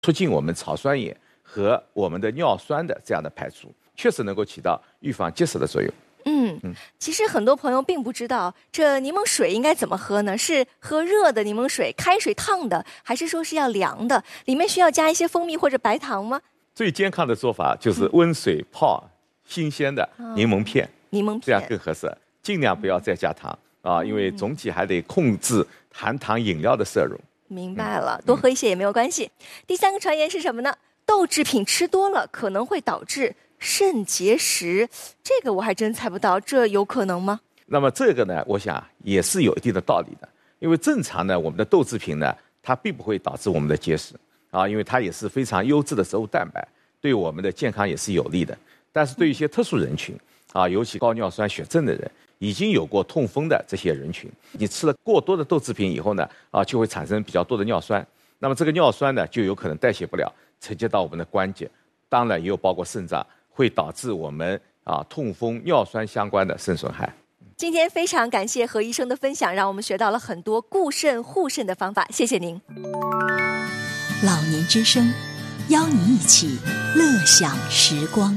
促进我们草酸盐和我们的尿酸的这样的排出，确实能够起到预防结石的作用。 其实很多朋友并不知道这柠檬水应该怎么喝呢？是喝热的柠檬水，开水烫的，还是说是要凉的？里面需要加一些蜂蜜或者白糖吗？ 最健康的做法就是温水泡新鲜的柠檬片，这样更合适。尽量不要再加糖啊，因为总体还得控制含糖饮料的摄入。 明白了，多喝一些也没有关系。第三个传言是什么呢？豆制品吃多了可能会导致肾结石，这个我还真猜不到，这有可能吗？ 那么这个呢，我想也是有一定的道理的，因为正常呢，我们的豆制品呢，它并不会导致我们的结石啊，因为它也是非常优质的植物蛋白，对我们的健康也是有利的。但是对一些特殊人群啊，尤其高尿酸血症的人，已经有过痛风的这些人群，你吃了过多的豆制品以后呢，就会产生比较多的尿酸，那么这个尿酸呢，就有可能代谢不了，承接到我们的关节，当然也有包括肾脏，会导致我们痛风、尿酸相关的肾损害。 今天非常感谢何医生的分享，让我们学到了很多顾肾护肾的方法，谢谢您。 老年之声，邀您一起乐享时光。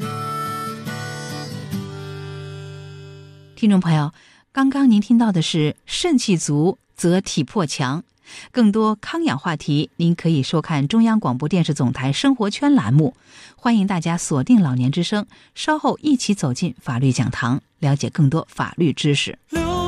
听众朋友，刚刚您听到的是肾气足则体魄强，更多康养话题您可以收看中央广播电视总台生活圈栏目，欢迎大家锁定老年之声，稍后一起走进法律讲堂，了解更多法律知识。